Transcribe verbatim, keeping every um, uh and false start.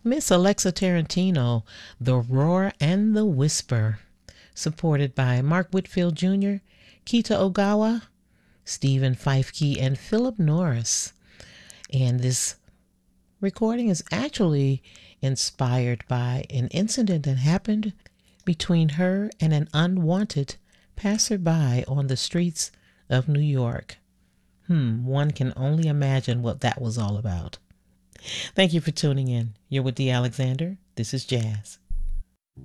Miss Alexa Tarantino, The Roar and the Whisper, supported by Mark Whitfield Junior, Kita Ogawa, Stephen Feifke, and Philip Norris. And this recording is actually inspired by an incident that happened between her and an unwanted passerby on the streets of New York. Hmm, one can only imagine what that was all about. Thank you for tuning in. You're with Dee Alexander. This is Jazz.